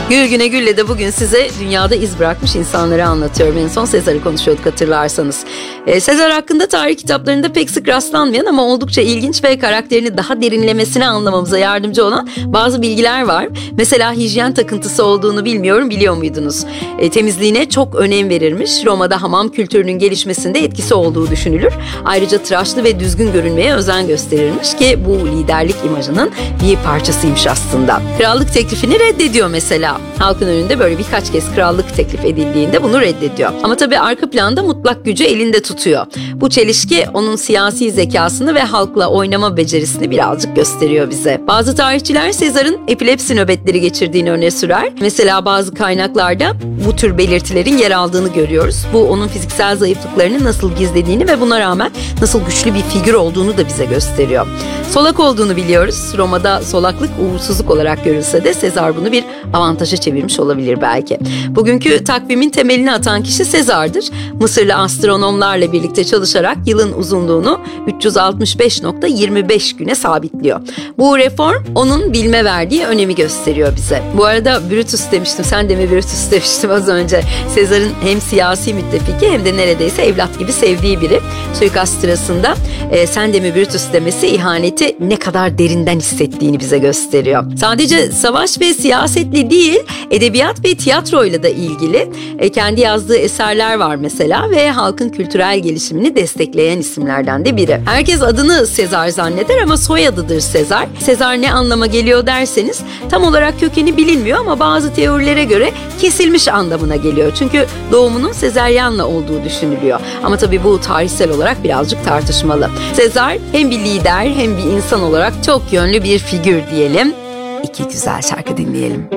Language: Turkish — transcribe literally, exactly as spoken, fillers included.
Gül Güne Gül'le de bugün size dünyada iz bırakmış insanları anlatıyorum. En son Sezar'ı konuşuyorduk hatırlarsanız. Ee, Sezar hakkında tarih kitaplarında pek sık rastlanmayan ama oldukça ilginç ve karakterini daha derinlemesine anlamamıza yardımcı olan bazı bilgiler var. Mesela hijyen takıntısı olduğunu bilmiyorum, biliyor muydunuz? E, temizliğine çok önem verirmiş. Roma'da hamam kültürünün gelişmesinde etkisi olduğu düşünülür. Ayrıca tıraşlı ve düzgün görünmeye özen gösterirmiş ki bu liderlik imajının bir parçasıymış aslında. Krallık teklifini reddediyor mesela. Halkın önünde böyle birkaç kez krallık teklif edildiğinde bunu reddediyor. Ama tabii arka planda mutlak gücü elinde tutuyor. Bu çelişki onun siyasi zekasını ve halkla oynama becerisini birazcık gösteriyor bize. Bazı tarihçiler Sezar'ın epilepsi nöbetleri geçirdiğini öne sürer. Mesela bazı kaynaklarda bu tür belirtilerin yer aldığını görüyoruz. Bu onun fiziksel zayıflıklarını nasıl gizlediğini ve buna rağmen nasıl güçlü bir figür olduğunu da bize gösteriyor. Solak olduğunu biliyoruz. Roma'da solaklık uğursuzluk olarak görülse de Sezar bunu bir avantaja çevirmiş olabilir belki. Bugünkü takvimin temelini atan kişi Sezar'dır. Mısırlı astronomlarla birlikte çalışarak yılın uzunluğunu üç yüz altmış beş nokta yirmi beş güne sabitliyor. Bu reform onun bilme verdiği önemi gösteriyor bize. Bu arada Brutus demiştim, sen de mi Brutus demiştim az önce. Sezar'ın hem siyasi müttefiki hem de neredeyse evlat gibi sevdiği biri. Suikast sırasında e, sen de mi Brutus demesi ihaneti ne kadar derinden hissettiğini bize gösteriyor. Sadece savaş ve siyasetle değil, edebiyat ve tiyatroyla da ilgili e, kendi yazdığı eserler var mesela ve halkın kültürel gelişimini destekleyen isimlerden de biri. Herkes adını Sezar zanneder ama soyadıdır Sezar. Sezar ne anlama geliyor derseniz tam olarak kökeni bilinmiyor ama bazı teorilere göre kesilmiş anlamına geliyor. Çünkü doğumunun Sezaryen'le olduğu düşünülüyor. Ama tabii bu tarihsel olarak birazcık tartışmalı. Sezar hem bir lider hem bir insan olarak çok yönlü bir figür diyelim. İki güzel şarkı dinleyelim.